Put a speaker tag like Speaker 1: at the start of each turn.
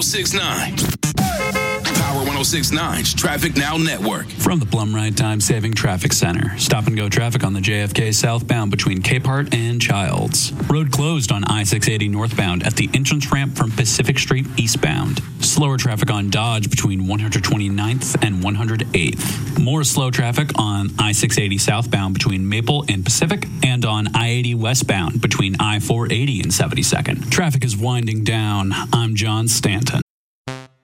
Speaker 1: 1069. Power 1069's Traffic Now Network.
Speaker 2: From the Plum Ride Time Saving Traffic Center. Stop and go traffic on the JFK southbound between Capehart and Childs. Road closed on I-680 northbound at the entrance ramp from Pacific Street eastbound. Slower traffic on Dodge between 129th and 108th. More slow traffic on I-680 southbound between Maple and Pacific, and on I-80 westbound between I-480 and 72nd. Traffic is winding down. I'm John Stanton.